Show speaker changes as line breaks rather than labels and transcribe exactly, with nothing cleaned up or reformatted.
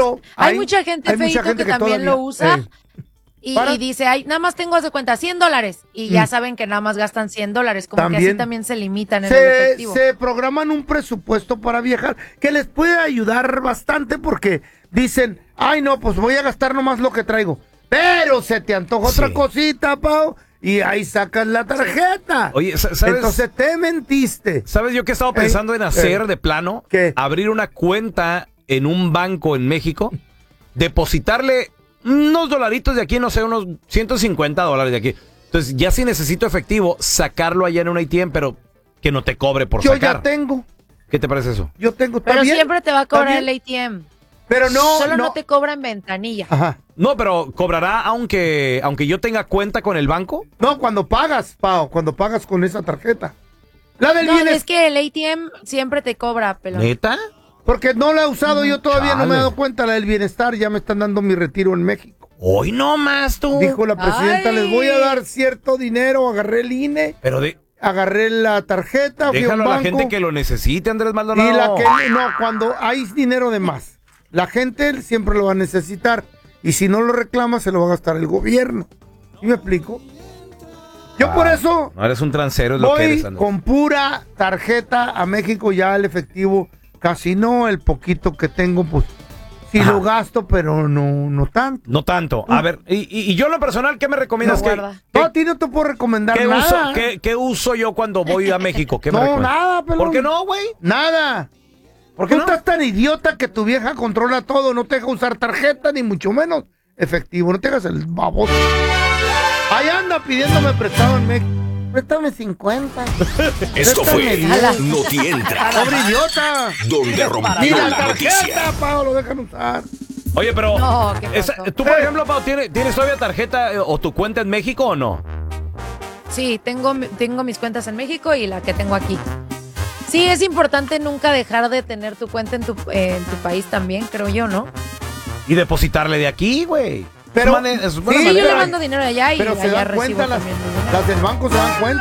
Pero
hay, hay mucha gente,
hay
feito,
mucha gente
que,
que
también
todavía,
lo usa.
eh.
Y, y dice, ay, nada más tengo, haz de cuenta, cien dólares. Y ya
Mm.
saben que nada más gastan cien dólares. Como
También.
que así también se limitan en
se,
el efectivo.
Se programan un presupuesto para viajar que les puede ayudar bastante porque dicen, ay no, pues voy a gastar nomás lo que traigo. Pero se te antoja
Sí.
otra cosita, Pau, y ahí sacas la tarjeta.
Oye, ¿sabes?
Entonces te mentiste.
¿Sabes yo qué he estado pensando
Eh,
en hacer
eh.
de plano?
¿Qué?
Abrir una cuenta en un banco en México, depositarle unos dolaritos de aquí, no sé, unos ciento cincuenta dólares de aquí. Entonces, ya si necesito efectivo, sacarlo allá en un A T M, pero que no te cobre por
Yo
sacar.
ya tengo,
¿Qué te parece eso?
yo tengo. ¿Está
Pero
bien?
siempre te va a
¿Está
cobrar
bien?
el A T M.
Pero no,
Solo no,
no.
te cobra en ventanilla.
Ajá.
No, pero ¿cobrará aunque, aunque yo tenga cuenta con el banco?
No, cuando pagas, Pau, cuando pagas con esa tarjeta. La del
No,
bienestar.
es que el A T M siempre te cobra, pelón.
¿Neta?
Porque no la he usado, yo todavía no me he
Chale.
dado cuenta. La del bienestar, ya me están dando mi retiro en México.
Hoy no más tú.
Dijo la presidenta,
Ay.
les voy a dar cierto dinero. Agarré el I N E,
Pero de,
agarré la tarjeta, fui a un
déjalo a la
banco.
gente que lo necesite, Andrés Maldonado.
Y la que no, cuando hay dinero de más, la gente siempre lo va a necesitar. Y si no lo reclama, se lo va a gastar el gobierno. ¿Sí me explico? Yo
Ah,
por eso
No eres un transero, es lo que
voy
eres, Andrés.
con pura tarjeta a México, ya el efectivo casi no, el poquito que tengo, pues sí
Ajá.
lo gasto, pero no, no tanto.
No tanto. A ver, y, y- y yo en lo personal, ¿qué me recomiendas?
No
¿Qué,
guarda.
No, a ti no te puedo recomendar
qué
nada.
uso, qué, qué uso yo cuando voy a México? ¿Qué me
No,
recomiendas?
nada, pelón.
¿Por qué no, güey?
Nada.
¿Por qué
Tú
no?
estás tan idiota que tu vieja controla todo, no te deja usar tarjeta, ni mucho menos efectivo, no te hagas el baboso. Ahí anda pidiéndome prestado en México. Préstame cincuenta.
Esto fue
Préstame diez.
Notientra,
¡Pobre idiota!
donde
Ni
rompieron
la
la noticia.
tarjeta, Pau, lo dejan usar.
Oye, pero
No, ¿qué
esa-
pasó?
tú, por ejemplo, Pau, ¿tienes, ¿tienes todavía tarjeta eh, o tu cuenta en México o no?
Sí, tengo, tengo mis cuentas en México y la que tengo aquí. Sí, es importante nunca dejar de tener tu cuenta en tu, eh, en tu país también, creo yo, ¿no?
Y depositarle de aquí, güey.
Pero-
Es mane- es buena
sí,
Sí, yo
manera.
le mando dinero de allá y
Pero se
allá
dan
recibo
cuenta, las,
también mi dinero.
las del banco se dan cuenta.